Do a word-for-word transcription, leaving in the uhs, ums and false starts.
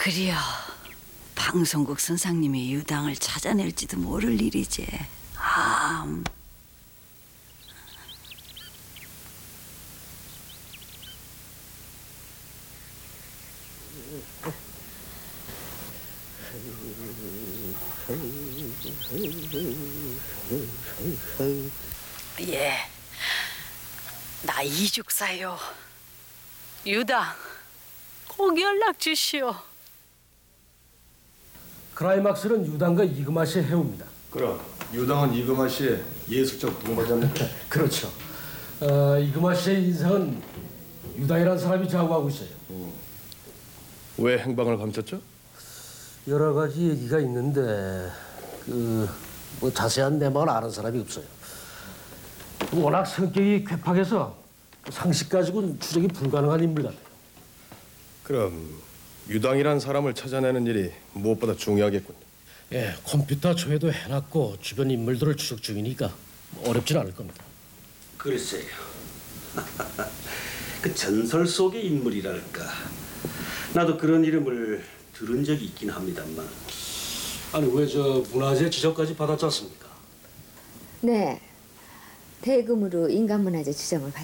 그리요. 방송국 선상님이 유당을 찾아낼지도 모를 일이지. 아, 음. 예, 나 이죽사요. 유당, 꼭 연락 주시오. 클라이막스는 유당과 이금아 씨의 해우입니다. 그럼 유당은 이금아 씨의 예술적 동반자입니까? 그렇죠. 어, 이금아 씨의 인생은 유당이라는 사람이 좌우하고 있어요. 왜 행방을 감췄죠? 여러 가지 얘기가 있는데 그 뭐 자세한 내막을 아는 사람이 없어요. 워낙 성격이 괴팍해서 상식 가지고는 추적이 불가능한 인물 같아요. 그럼 유당이란 사람을 찾아내는 일이 무엇보다 중요하겠군요. 예, 컴퓨터 조회도 해놨고 주변 인물들을 추적 중이니까 어렵진 않을 겁니다. 글쎄요. 그 전설 속의 인물이랄까. 나도 그런 이름을 들은 적이 있긴 합니다만. 아니 왜 저 문화재 지정까지 받았지 않습니까? 네, 대금으로 인간문화재 지정을 받.